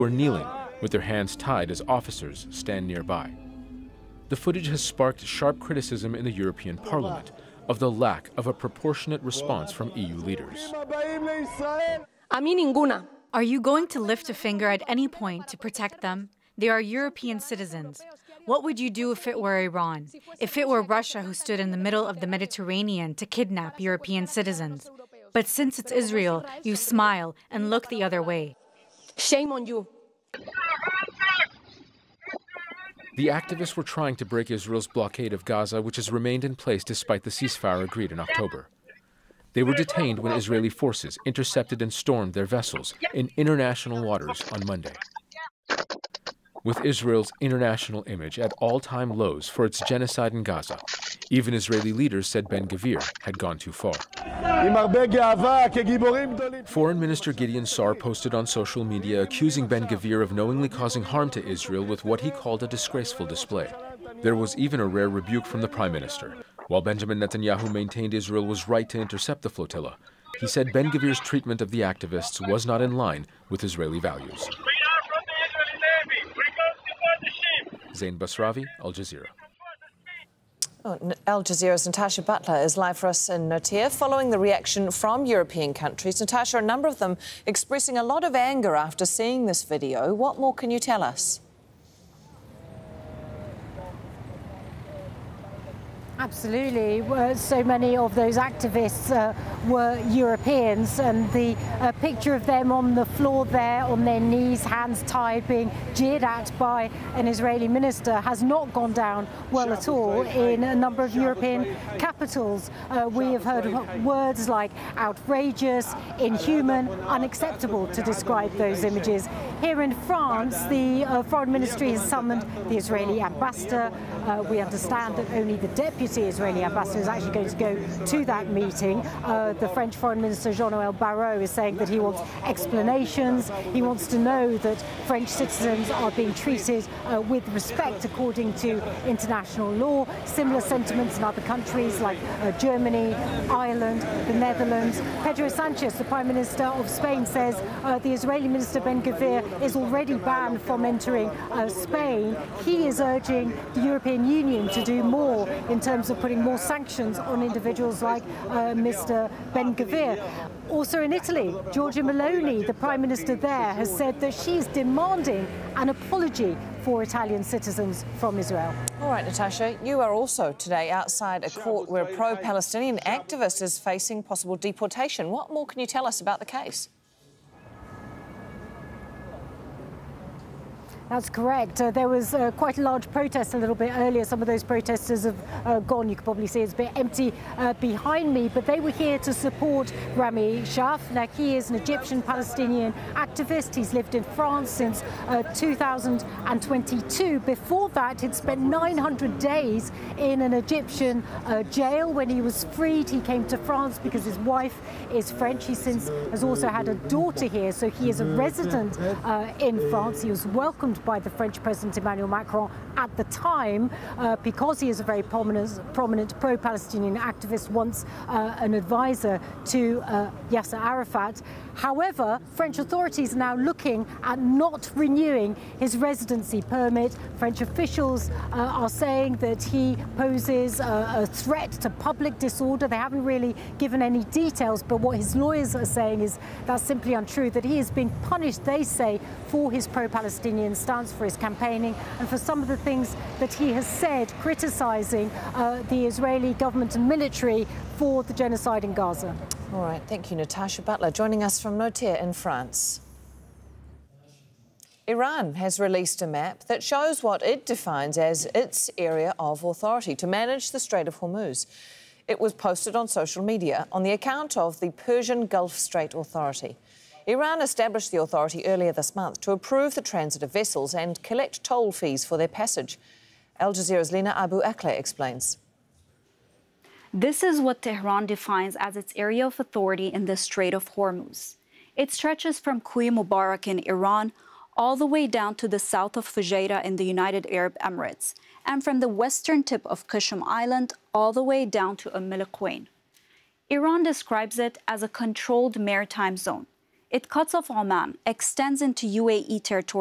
were kneeling with their hands tied as officers stand nearby. The footage has sparked sharp criticism in the European Parliament of the lack of a proportionate response from EU leaders. Are you going to lift a finger at any point to protect them? They are European citizens. What would you do if it were Iran? If it were Russia who stood in the middle of the Mediterranean to kidnap European citizens? But since it's Israel, you smile and look the other way. Shame on you. The activists were trying to break Israel's blockade of Gaza, which has remained in place despite the ceasefire agreed in October. They were detained when Israeli forces intercepted and stormed their vessels in international waters on Monday. With Israel's international image at all-time lows for its genocide in Gaza, even Israeli leaders said Ben-Gvir had gone too far. Foreign Minister Gideon Sa'ar posted on social media accusing Ben-Gvir of knowingly causing harm to Israel with what he called a disgraceful display. There was even a rare rebuke from the Prime Minister. While Benjamin Netanyahu maintained Israel was right to intercept the flotilla, he said Ben-Gvir's treatment of the activists was not in line with Israeli values. Zain Basravi, Al Jazeera. Al Jazeera's Natasha Butler is live for us in Nouadhibou. Following the reaction from European countries, Natasha, a number of them expressing a lot of anger after seeing this video. What more can you tell us? Absolutely. So many of those activists were Europeans, and the picture of them on the floor there, on their knees, hands tied, being jeered at by an Israeli minister has not gone down well at all in a number of European capitals. We have heard words like outrageous, inhuman, unacceptable to describe those images. Here in France, the Foreign Ministry has summoned the Israeli ambassador. We understand that only the deputy Israeli ambassador is actually going to go to that meeting. The French Foreign Minister Jean-Noël Barrot is saying that he wants explanations. He wants to know that French citizens are being treated with respect according to international law. Similar sentiments in other countries like Germany, Ireland, the Netherlands. Pedro Sanchez, the Prime Minister of Spain, says the Israeli Minister Ben-Gvir is already banned from entering Spain. He is urging the European Union to do more in terms of putting more sanctions on individuals like Mr. Ben-Gvir. Also in Italy, Giorgia Meloni, the Prime Minister there, has said that she's demanding an apology for Italian citizens from Israel. All right, Natasha, you are also today outside a court where a pro-Palestinian activist is facing possible deportation. What more can you tell us about the case? That's correct. There was quite a large protest a little bit earlier. Some of those protesters have gone. You can probably see it's a bit empty behind me, but they were here to support Rami Shaf. Now, he is an Egyptian Palestinian activist. He's lived in France since 2022. Before that, he'd spent 900 days in an Egyptian jail. When he was freed, he came to France because his wife is French. He since has also had a daughter here, so he is a resident in France. He was welcomed by the French President Emmanuel Macron at the time because he is a very prominent pro-Palestinian activist, once an advisor to Yasser Arafat. However, French authorities are now looking at not renewing his residency permit. French officials are saying that he poses a threat to public disorder. They haven't really given any details, but what his lawyers are saying is that's simply untrue, that he is being punished, they say, for his pro-Palestinian stance, for his campaigning, and for some of the things that he has said, criticising the Israeli government and military for the genocide in Gaza. All right, thank you, Natasha Butler, joining us from Nouadhibou in France. Iran has released a map that shows what it defines as its area of authority to manage the Strait of Hormuz. It was posted on social media on the account of the Persian Gulf Strait Authority. Iran established the authority earlier this month to approve the transit of vessels and collect toll fees for their passage. Al Jazeera's Lina Abu Akleh explains. This is what Tehran defines as its area of authority in the Strait of Hormuz. It stretches from Kui Mubarak in Iran all the way down to the south of Fujairah in the United Arab Emirates, and from the western tip of Qashm Island all the way down to Umm al-Quwain. Iran describes it as a controlled maritime zone. It cuts off Oman, extends into UAE territory,